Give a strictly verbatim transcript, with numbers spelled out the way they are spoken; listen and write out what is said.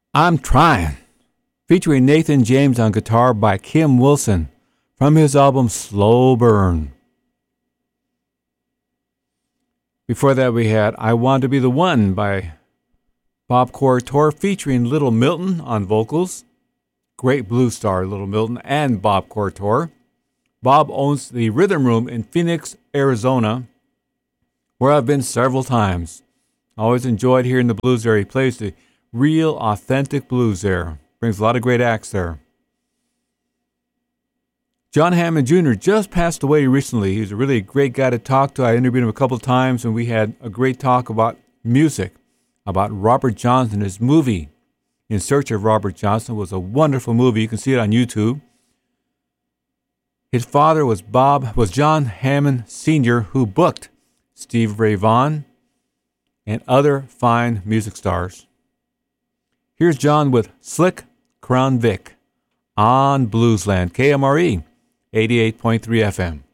I'm Trying, featuring Nathan James on guitar by Kim Wilson from his album Slow Burn. Before that, we had I Want to Be the One by Bob Corritore featuring Little Milton on vocals. Great blues star, Little Milton and Bob Corritore. Bob owns the Rhythm Room in Phoenix, Arizona, where I've been several times. Always enjoyed hearing the blues there. He plays the real, authentic blues there. Brings a lot of great acts there. John Hammond Junior just passed away recently. He was a really great guy to talk to. I interviewed him a couple of times, and we had a great talk about music, about Robert Johnson. His movie, In Search of Robert Johnson, was a wonderful movie. You can see it on YouTube. His father was Bob, was John Hammond Senior, who booked Steve Ray Vaughan and other fine music stars. Here's John with Slick Crown Vic on Bluesland, K M R E eighty-eight point three F M.